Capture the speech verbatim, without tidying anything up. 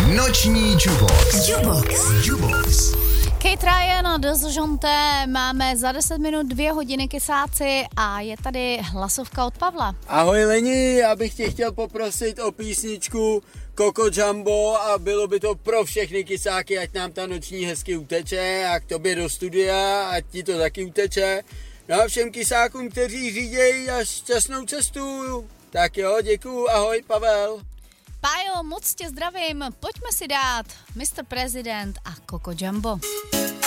Noční Jukebox. Jukebox. Jukebox. Kate Ryan, Dozžonte, máme za deset minut dvě hodiny kysáci a je tady hlasovka od Pavla. Ahoj Leni, já bych tě chtěl poprosit o písničku Coco Jumbo a bylo by to pro všechny kysáky, ať nám ta noční hezky uteče a k tobě do studia, ať ti to taky uteče. No a všem kysákům, kteří řídějí až šťastnou cestu. Tak jo, děkuju, ahoj Pavel. Pájo, moc tě zdravím, pojďme si dát mister President a Coco Jumbo.